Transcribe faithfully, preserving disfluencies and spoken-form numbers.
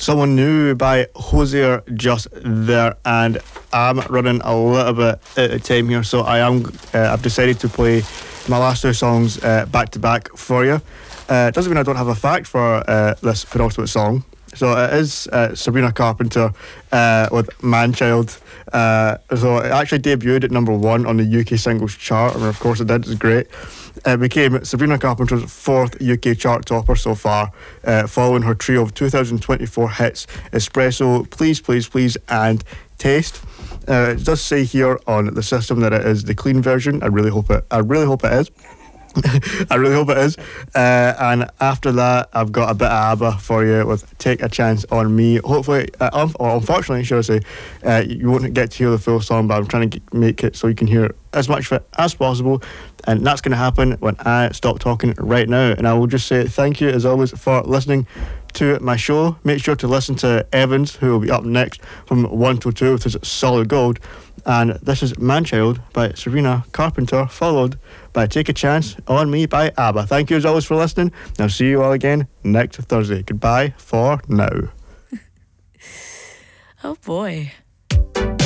Someone New by Hosier just there, and I'm running a little bit out of time here, so I am. Uh, I've decided to play my last two songs uh, back to back for you. Uh, it doesn't mean I don't have a fact for uh, this penultimate song. So it is uh, Sabrina Carpenter uh, with Manchild. Uh, so it actually debuted at number one on the U K singles chart. I mean, of course it did, it's great. It became Sabrina Carpenter's fourth U K chart topper so far, uh, following her trio of two thousand twenty-four hits, Espresso, Please, Please, Please, and Taste. Uh, it does say here on the system that it is the clean version. I really hope it. I really hope it is. I really hope it is. Uh, and after that, I've got a bit of ABBA for you with Take a Chance on Me. Hopefully, uh, um, or unfortunately, should I say, uh, you won't get to hear the full song, but I'm trying to get, make it so you can hear as much of it as possible. And that's going to happen when I stop talking right now. And I will just say thank you, as always, for listening to my show. Make sure to listen to Evans, who will be up next from one to two with his Solid Gold. And this is Manchild by Sabrina Carpenter, followed by Take a Chance on Me by ABBA. Thank you as always for listening. I'll see you all again next Thursday. Goodbye for now. Oh boy.